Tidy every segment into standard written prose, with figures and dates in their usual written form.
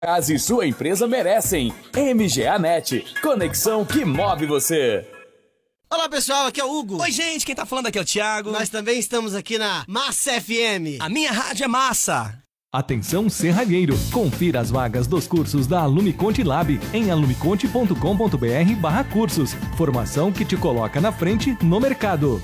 casa e sua empresa merecem. MGA Net, conexão que move você. Olá pessoal, aqui é o Hugo. Oi gente, quem tá falando aqui é o Thiago. Nós também estamos aqui na Massa FM. A minha rádio é massa. Atenção serralheiro, confira as vagas dos cursos da Alumiconte Lab em alumiconte.com.br/cursos. Formação que te coloca na frente no mercado.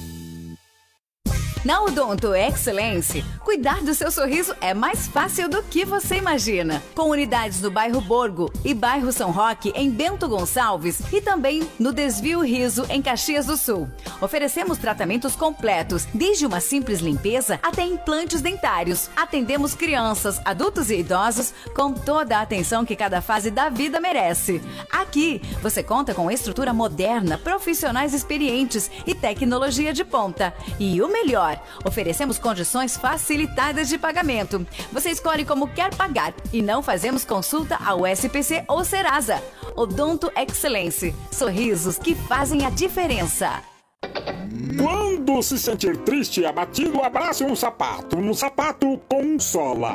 Na Odonto Excellence, cuidar do seu sorriso é mais fácil do que você imagina. Com unidades no bairro Borgo e bairro São Roque, em Bento Gonçalves, e também no Desvio Riso, em Caxias do Sul. Oferecemos tratamentos completos, desde uma simples limpeza até implantes dentários. Atendemos crianças, adultos e idosos com toda a atenção que cada fase da vida merece. Aqui, você conta com estrutura moderna, profissionais experientes e tecnologia de ponta. E o melhor, oferecemos condições facilitadas de pagamento. Você escolhe como quer pagar e não fazemos consulta ao SPC ou Serasa. Odonto Excellence. Sorrisos que fazem a diferença. Quando se sentir triste e abatido, abrace um sapato com sola.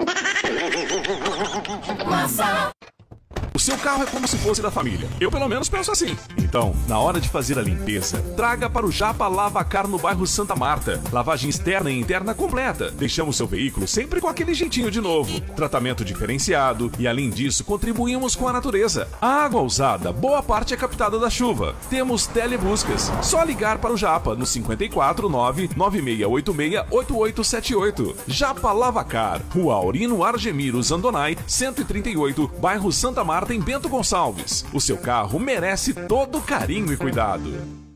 O seu carro é como se fosse da família. Eu pelo menos penso assim. Então, na hora de fazer a limpeza, traga para o Japa Lavacar no bairro Santa Marta. Lavagem externa e interna completa. Deixamos seu veículo sempre com aquele jeitinho de novo. Tratamento diferenciado e, além disso, contribuímos com a natureza. A água usada, boa parte é captada da chuva. Temos telebuscas. Só ligar para o Japa no 549-9686-8878. Japa Lavacar, Rua Aurino Argemiro Zandonai, 138, bairro Santa Marta, em Bento Gonçalves. O seu carro merece todo carinho e cuidado.